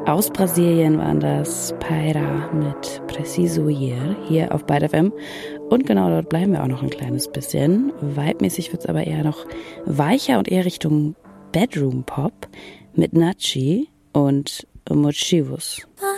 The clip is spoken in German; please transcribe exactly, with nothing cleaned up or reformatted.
Aus Brasilien waren das Paira mit Preciso Ir hier auf Byte F M. Und genau dort bleiben wir auch noch ein kleines bisschen. Vibe-mäßig wird es aber eher noch weicher und eher Richtung Bedroom Pop mit Nachi und Mochivos.